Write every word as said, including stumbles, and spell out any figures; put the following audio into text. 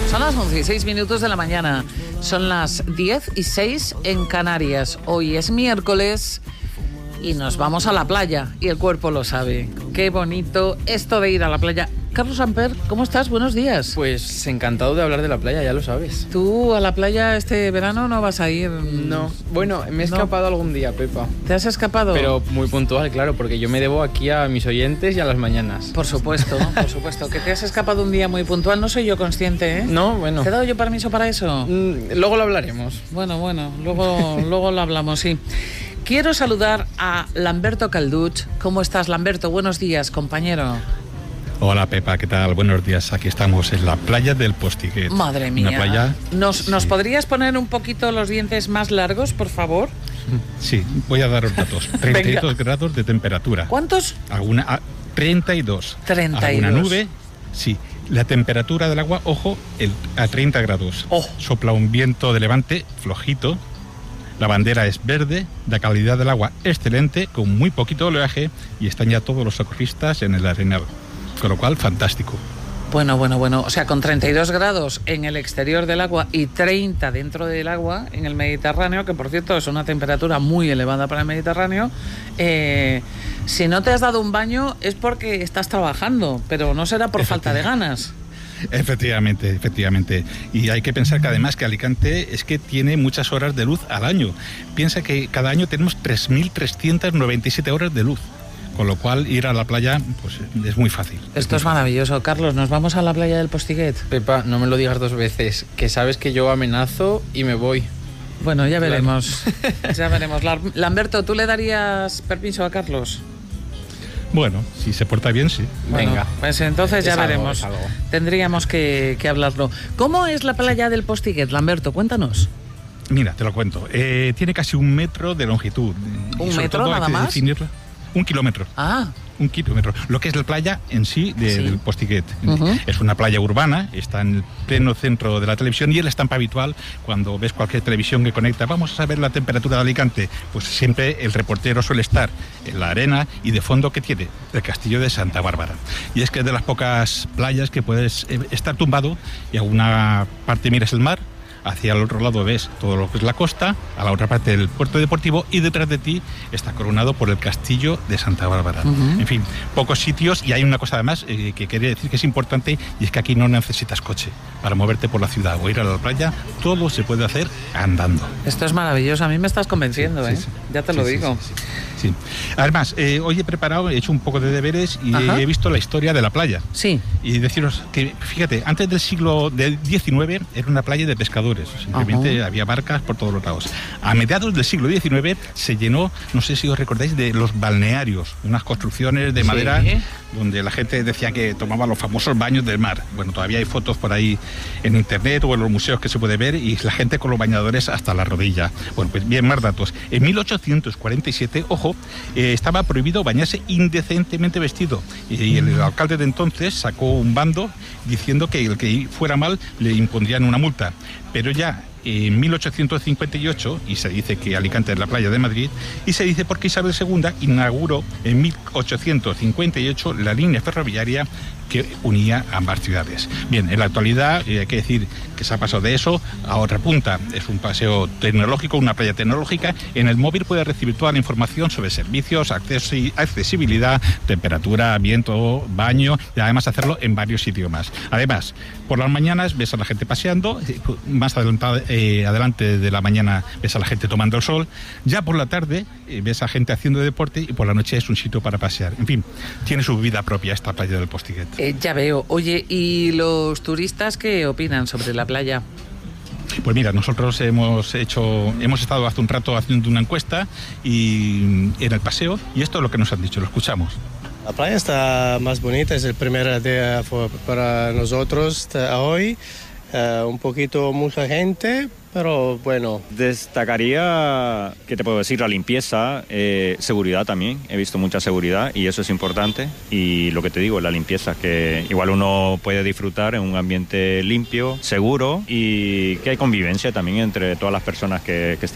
Son las once y seis minutos de la mañana. Son las diez y seis en Canarias. Hoy es miércoles y nos vamos a la playa. Y el cuerpo lo sabe. Qué bonito esto de ir a la playa. Carlos Amper, ¿cómo estás? Buenos días. Pues encantado de hablar de la playa, ya lo sabes. ¿Tú a la playa este verano no vas a ir? No. Bueno, me he escapado no. algún día, Pepa. ¿Te has escapado? Pero muy puntual, claro, porque yo me debo aquí a mis oyentes y a las mañanas. Por supuesto, por supuesto. Que te has escapado un día muy puntual, no soy yo consciente, ¿eh? No, bueno. ¿Te he dado yo permiso para eso? Mm, luego lo hablaremos. Bueno, bueno, luego, luego lo hablamos, sí. Quiero saludar a Lamberto Calduch. ¿Cómo estás, Lamberto? Buenos días, compañero. Hola Pepa, ¿qué tal? Buenos días. Aquí estamos en la playa del Postiguet. Madre mía. Una playa... ¿Nos, ¿Nos sí. podrías poner un poquito los dientes más largos, por favor? Sí, voy a daros datos. treinta y dos grados de temperatura. ¿Cuántos? Alguna, a, treinta y dos. treinta y dos. Alguna nube, sí. La temperatura del agua, ojo, el, a treinta grados. Oh. Sopla un viento de levante flojito. La bandera es verde, la calidad del agua excelente, con muy poquito oleaje, y están ya todos los socorristas en el arenal. Con lo cual, fantástico. Bueno, bueno, bueno. O sea, con treinta y dos grados en el exterior del agua y treinta dentro del agua en el Mediterráneo, que por cierto es una temperatura muy elevada para el Mediterráneo, eh, si no te has dado un baño es porque estás trabajando, pero no será por falta de ganas. Efectivamente, efectivamente. Y hay que pensar que además que Alicante es que tiene muchas horas de luz al año. Piensa que cada año tenemos tres mil trescientas noventa y siete horas de luz. Con lo cual, ir a la playa pues es muy fácil. Esto es maravilloso. Carlos, ¿nos vamos a la playa del Postiguet? Pepa, no me lo digas dos veces, que sabes que yo amenazo y me voy. Bueno, ya veremos. Claro. Ya veremos. Lamberto, ¿tú le darías permiso a Carlos? Bueno, si se porta bien, sí. Bueno, venga. Pues entonces ya es algo, veremos. Es algo. Tendríamos que, que hablarlo. ¿Cómo es la playa sí. del Postiguet, Lamberto? Cuéntanos. Mira, te lo cuento. Eh, tiene casi un metro de longitud. ¿Un metro nada hay que más? Definirla. Un kilómetro. Ah. Un kilómetro. Lo que es la playa en sí, de, sí. del Postiguet. Uh-huh. Es una playa urbana, está en el pleno centro de la televisión y es la estampa habitual cuando ves cualquier televisión que conecta. Vamos a saber la temperatura de Alicante. Pues siempre el reportero suele estar en la arena y de fondo, ¿qué tiene? El castillo de Santa Bárbara. Y es que es de las pocas playas que puedes estar tumbado y a una parte miras el mar, hacia el otro lado ves todo lo que es la costa, a la otra parte del puerto deportivo y detrás de ti está coronado por el castillo de Santa Bárbara. Uh-huh. En fin, pocos sitios y hay una cosa además eh, que quería decir que es importante y es que aquí no necesitas coche para moverte por la ciudad o ir a la playa, todo se puede hacer andando. Esto es maravilloso, a mí me estás convenciendo, sí, ¿eh? Sí, sí. Ya te sí, lo sí, digo. Sí, sí, sí. Sí. Además, eh, hoy he preparado, he hecho un poco de deberes y Ajá. he visto la historia de la playa. Sí. Y deciros que, fíjate, antes del siglo diecinueve era una playa de pescadores. Simplemente Ajá. había barcas por todos los lados. A mediados del siglo diecinueve se llenó, no sé si os recordáis, de los balnearios, unas construcciones de madera sí. donde la gente decía que tomaba los famosos baños del mar. Bueno, todavía hay fotos por ahí en internet o en los museos que se puede ver y la gente con los bañadores hasta la rodilla. Bueno, pues bien, más datos. En mil ochocientos cuarenta y siete, ojo, eh, estaba prohibido bañarse indecentemente vestido y, y el, el alcalde de entonces sacó un bando diciendo que el que fuera mal le impondrían una multa. Pero ya en mil ochocientos cincuenta y ocho, y se dice que Alicante es la playa de Madrid, y se dice porque Isabel segunda inauguró en mil ochocientos cincuenta y ocho la línea ferroviaria que unía ambas ciudades. Bien, en la actualidad eh, hay que decir que se ha pasado de eso a otra punta. Es un paseo tecnológico, una playa tecnológica. En el móvil puedes recibir toda la información sobre servicios, acceso y accesibilidad, temperatura, viento, baño, y además hacerlo en varios sitios más. Además, por las mañanas ves a la gente paseando, más adelantado, eh, adelante de la mañana ves a la gente tomando el sol, ya por la tarde eh, ves a gente haciendo deporte y por la noche es un sitio para pasear. En fin, tiene su vida propia esta playa del Postiguet. Eh, ya veo. Oye, ¿y los turistas qué opinan sobre la playa? Pues mira, nosotros hemos hecho, hemos estado hace un rato haciendo una encuesta y en el paseo y esto es lo que nos han dicho, lo escuchamos. La playa está más bonita, es el primer día para nosotros hoy. Uh, un poquito mucha gente, pero bueno. Destacaría, ¿qué te puedo decir? La limpieza, eh, seguridad también. He visto mucha seguridad y eso es importante. Y lo que te digo, la limpieza, que igual uno puede disfrutar en un ambiente limpio, seguro y que hay convivencia también entre todas las personas que, que están